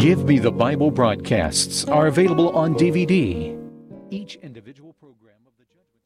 Give Me the Bible broadcasts are available on DVD. Each individual program of the Judgment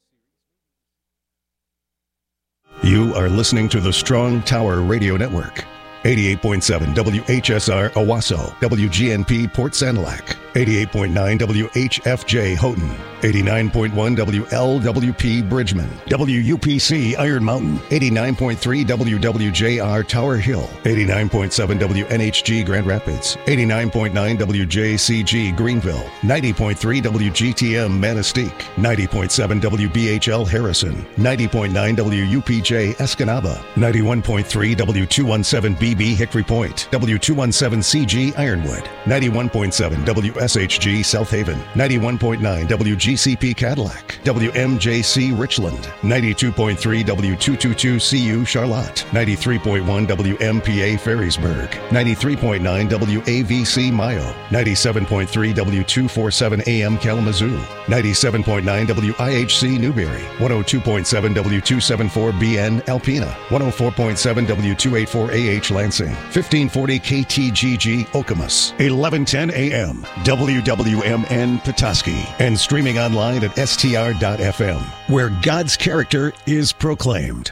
Series. You are listening to the Strong Tower Radio Network. 88.7 WHSR Owasso, WGNP Port Sanilac, 88.9 WHFJ Houghton, 89.1 WLWP Bridgman, WUPC Iron Mountain, 89.3 WWJR Tower Hill, 89.7 WNHG Grand Rapids, 89.9 WJCG Greenville, 90.3 WGTM Manistee, 90.7 WBHL Harrison, 90.9 WUPJ Escanaba, 91.3 W217B Hickory Point, W217CG Ironwood, 91.7 WSHG South Haven, 91.9 WGCP Cadillac, WMJC Richland, 92.3 W222CU Charlotte, 93.1 WMPA Ferrysburg, 93.9 WAVC Mayo, 97.3 W247 AM Kalamazoo, 97.9 WIHC Newberry, 102.7 W274BN Alpena, 104.7 W284AH Lansing, 1540 KTGG Okemos, 1110 AM, WWMN Petoskey, and streaming online at str.fm, where God's character is proclaimed.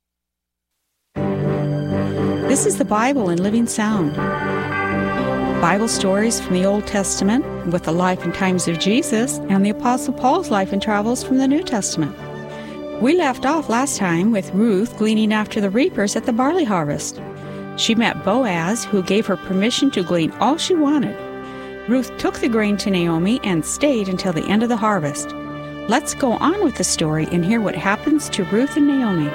This is the Bible in Living Sound. Bible stories from the Old Testament with the life and times of Jesus and the Apostle Paul's life and travels from the New Testament. We left off last time with Ruth gleaning after the reapers at the barley harvest. She met Boaz, who gave her permission to glean all she wanted. Ruth took the grain to Naomi and stayed until the end of the harvest. Let's go on with the story and hear what happens to Ruth and Naomi.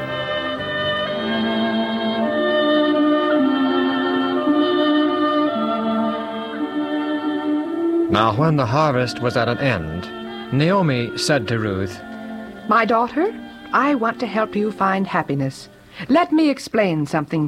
Now when the harvest was at an end, Naomi said to Ruth, "My daughter, I want to help you find happiness. Let me explain something